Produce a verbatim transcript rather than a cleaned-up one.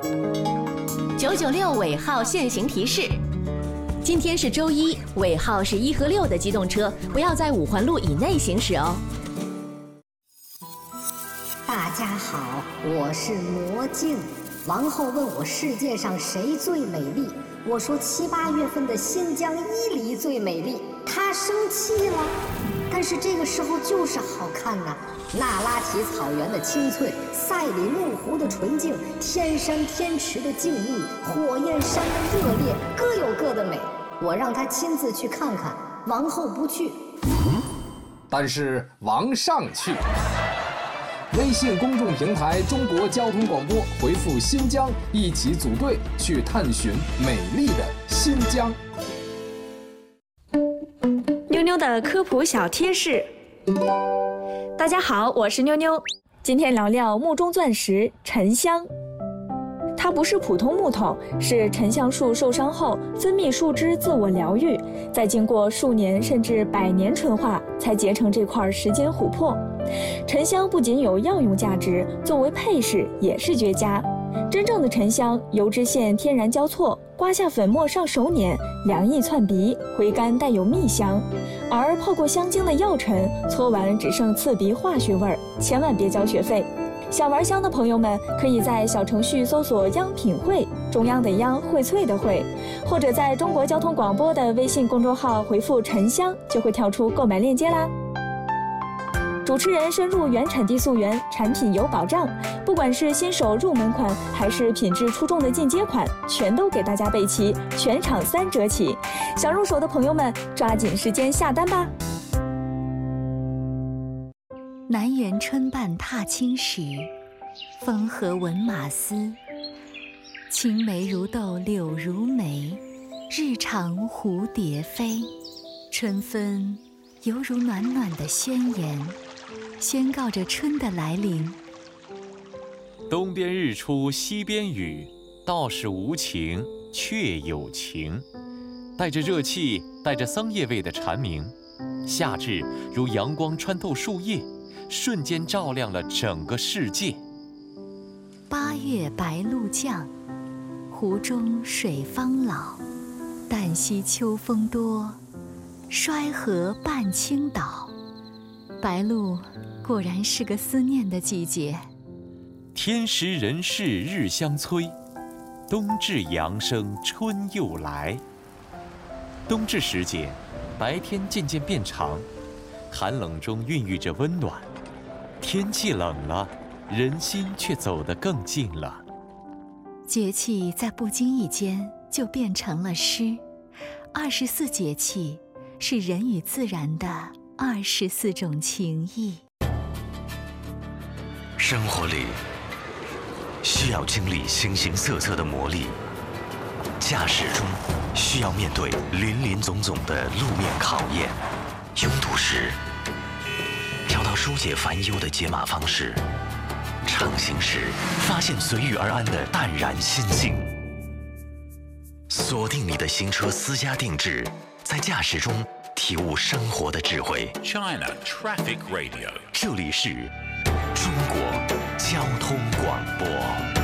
九九六尾号限行提示：今天是周一，尾号是一和六的机动车不要在五环路以内行驶哦。 大家好，我是魔镜。王后问我世界上谁最美丽，我说七八月份的新疆伊犁最美丽。她生气了，但是这个时候就是好看呐、啊。那拉提草原的青翠，赛里木湖的纯净，天山天池的静谧，火焰山的热烈，各有各的美。我让他亲自去看看，王后不去。 嗯，但是王上去。微信公众平台中国交通广播回复新疆，一起组队去探寻美丽的新疆。 妞妞的科普小贴士。大家好，我是妞妞，今天聊聊木中钻石沉香。它不是普通木头，是沉香树受伤后分泌树脂自我疗愈，再经过数年甚至百年纯化，才结成这块时间琥珀。沉香不仅有药用价值，作为配饰也是绝佳。真正的沉香，油脂线天然交错，刮下粉末上手捻，凉意窜鼻，回甘带有蜜香。而泡过香精的药尘，搓完只剩刺鼻化学味儿，千万别交学费。想玩香的朋友们，可以在小程序搜索“央品汇”，中央的央，荟萃的荟，或者在中国交通广播的微信公众号回复“沉香”，就会跳出购买链接啦。主持人深入原产地溯源，产品有保障，不管是新手入门款，还是品质出众的进阶款，全都给大家备齐，全场三折起。想入手的朋友们，抓紧时间下单吧。 南园春半踏青时，风和闻马嘶。青梅如豆柳如眉，日长蝴蝶飞。春分犹如暖暖的宣言，宣告着春的来临。 东边日出西边雨，道是无晴却有晴。带着热气，带着桑叶味的蝉鸣，夏至如阳光穿透树叶，瞬间照亮了整个世界。 八月白露降，湖中水方老。旦夕秋风多，衰河半倾倒。白露果然是个思念的季节。 天时人事日相催，冬至阳生春又来。冬至时节，白天渐渐变长，寒冷中孕育着温暖。天气冷了，人心却走得更近了。 节气在不经意间就变成了诗。二十四节气是人与自然的二十四种情谊。 生活里需要经历形形色色的磨砺，驾驶中需要面对林林总总的路面考验。拥堵时找到疏解烦忧的解码方式，畅行时发现随遇而安的淡然心境。锁定你的新车私家定制，在驾驶中体悟生活的智慧。 China Traffic Radio， 这里是中国交通广播。